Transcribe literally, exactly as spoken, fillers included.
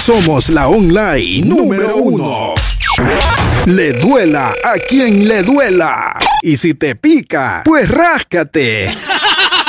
Somos la online número uno. Le duela a quien le duela. Y si te pica, pues ráscate.